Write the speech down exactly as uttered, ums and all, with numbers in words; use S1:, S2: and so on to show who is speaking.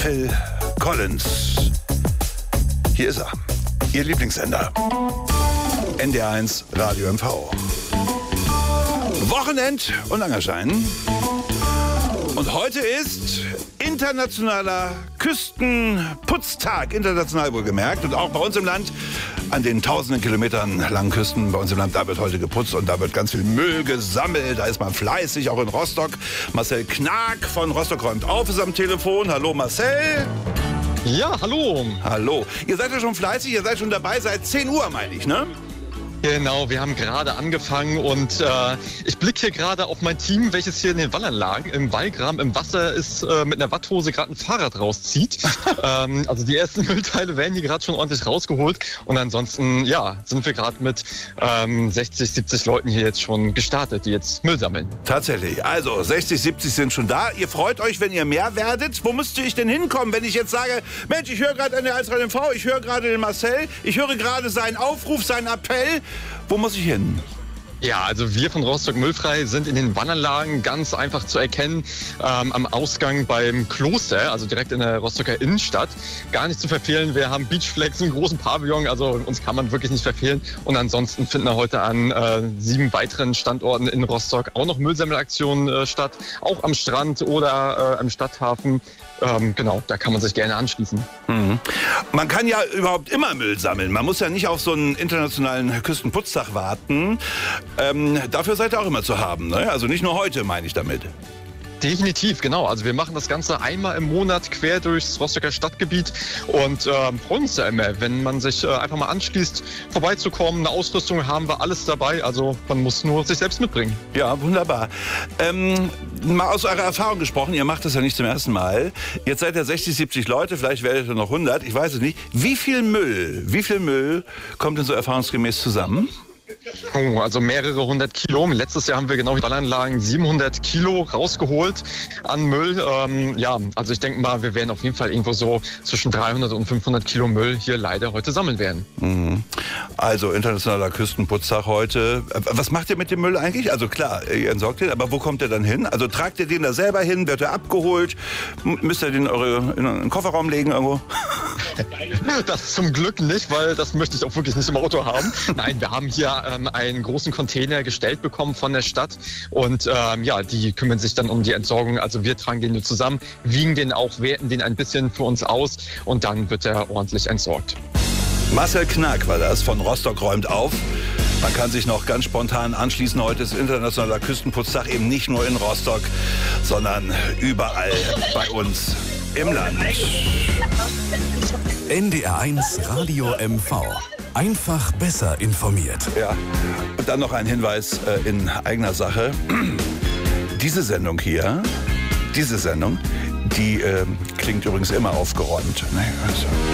S1: Phil Collins. Hier ist er, Ihr Lieblingssender. N D R eins Radio M V. Wochenend und Angerschein. Und heute ist internationaler Küstenputztag, international wohlgemerkt. Und auch bei uns im Land, an den tausenden Kilometern langen Küsten bei uns im Land, da wird heute geputzt und da wird ganz viel Müll gesammelt. Da ist man fleißig, auch in Rostock. Marcel Knag von Rostock räumt auf, ist am Telefon. Hallo Marcel.
S2: Ja, hallo.
S1: Hallo. Ihr seid ja schon fleißig, ihr seid schon dabei seit zehn Uhr, meine ich, ne?
S2: Genau, wir haben gerade angefangen und äh, ich blicke hier gerade auf mein Team, welches hier in den Wallanlagen im Wallgraben im Wasser ist, äh, mit einer Watthose gerade ein Fahrrad rauszieht. ähm, also die ersten Müllteile werden hier gerade schon ordentlich rausgeholt und ansonsten, ja, sind wir gerade mit ähm, sechzig, siebzig Leuten hier jetzt schon gestartet, die jetzt Müll sammeln.
S1: Tatsächlich, also sechzig, siebzig sind schon da. Ihr freut euch, wenn ihr mehr werdet. Wo müsste ich denn hinkommen, wenn ich jetzt sage, Mensch, ich höre gerade N D R eins Radio M V, ich höre gerade den Marcel, ich höre gerade seinen Aufruf, seinen Appell. Wo muss ich hin?
S2: Ja, also wir von Rostock Müllfrei sind in den Wandanlagen ganz einfach zu erkennen, ähm, am Ausgang beim Kloster, also direkt in der Rostocker Innenstadt. Gar nicht zu verfehlen, wir haben Beachflex, einen großen Pavillon, also uns kann man wirklich nicht verfehlen. Und ansonsten finden wir heute an äh, sieben weiteren Standorten in Rostock auch noch Müllsammelaktionen äh, statt, auch am Strand oder äh, am Stadthafen. Ähm, genau, da kann man sich gerne anschließen.
S1: Mhm. Man kann ja überhaupt immer Müll sammeln. Man muss ja nicht auf so einen internationalen Küstenputztag warten. Ähm, dafür seid ihr auch immer zu haben, ne? Also nicht nur heute, meine ich damit.
S2: Definitiv, genau. Also wir machen das Ganze einmal im Monat quer durchs Rostocker Stadtgebiet und ähm, freuen uns ja immer, wenn man sich äh, einfach mal anschließt, vorbeizukommen. Eine Ausrüstung haben wir alles dabei, also man muss nur sich selbst mitbringen.
S1: Ja, wunderbar. Ähm, mal aus eurer Erfahrung gesprochen, ihr macht das ja nicht zum ersten Mal. Jetzt seid ihr sechzig, siebzig Leute, vielleicht werdet ihr noch hundert, ich weiß es nicht. Wie viel Müll, wie viel Müll kommt denn so erfahrungsgemäß zusammen?
S2: Oh, also mehrere hundert Kilo. Letztes Jahr haben wir genau in Wallanlagen siebenhundert Kilo rausgeholt an Müll. Ähm, ja, also ich denke mal, wir werden auf jeden Fall irgendwo so zwischen dreihundert und fünfhundert Kilo Müll hier leider heute sammeln werden.
S1: Mhm. Also internationaler Küstenputztag heute. Was macht ihr mit dem Müll eigentlich? Also klar, ihr entsorgt den, aber wo kommt der dann hin? Also tragt ihr den da selber hin? Wird er abgeholt? Müsst ihr den in, eure, in einen Kofferraum legen irgendwo?
S2: Das zum Glück nicht, weil das möchte ich auch wirklich nicht im Auto haben. Nein, wir haben hier ähm, einen großen Container gestellt bekommen von der Stadt und ähm, ja, die kümmern sich dann um die Entsorgung. Also wir tragen den nur zusammen, wiegen den auch, werten den ein bisschen für uns aus und dann wird er ordentlich entsorgt.
S1: Marcel Knag war das von Rostock räumt auf. Man kann sich noch ganz spontan anschließen. Heute ist internationaler Küstenputztag, eben nicht nur in Rostock, sondern überall bei uns im Land.
S3: N D R eins Radio M V. Einfach besser informiert.
S1: Ja, und dann noch ein Hinweis äh, in eigener Sache. Diese Sendung hier, diese Sendung, die äh, klingt übrigens immer aufgeräumt. Nee, also